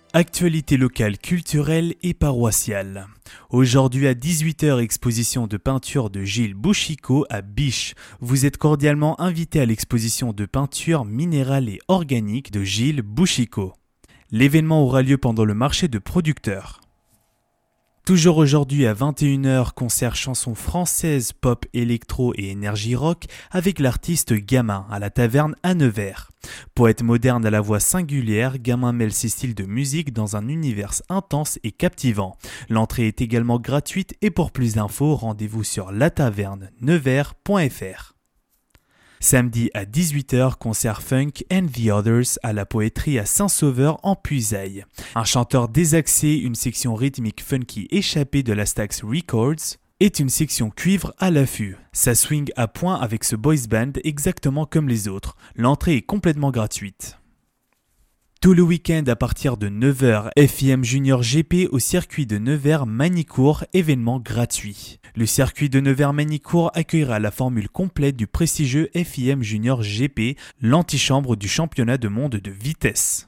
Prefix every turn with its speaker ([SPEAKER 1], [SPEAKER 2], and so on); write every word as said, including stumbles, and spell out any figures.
[SPEAKER 1] Actualité locale, culturelle et paroissiale. Aujourd'hui à dix-huit heures, exposition de peinture de Gilles Bouchicot à Biche. Vous êtes cordialement invité à l'exposition de peinture minérale et organique de Gilles Bouchicot. L'événement aura lieu pendant le marché de producteurs. Toujours aujourd'hui à vingt et une heures, concert chansons françaises, pop, électro et énergie rock avec l'artiste Gamin à la taverne à Nevers. Poète moderne à la voix singulière, Gamin mêle ses styles de musique dans un univers intense et captivant. L'entrée est également gratuite et pour plus d'infos, rendez-vous sur la taverne nevers point f r. Samedi à dix-huit heures, concert Funk and the Others à la Poétrie à Saint-Sauveur en Puisaye. Un chanteur désaxé, une section rythmique funky échappée de la Stax Records est une section cuivre à l'affût. Ça swing à point avec ce boys band exactement comme les autres. L'entrée est complètement gratuite. Tout le week-end à partir de neuf heures, F I M Junior G P au circuit de Nevers-Manicourt, événement gratuit. Le circuit de Nevers-Manicourt accueillera la formule complète du prestigieux F I M Junior G P, l'antichambre du championnat de monde de vitesse.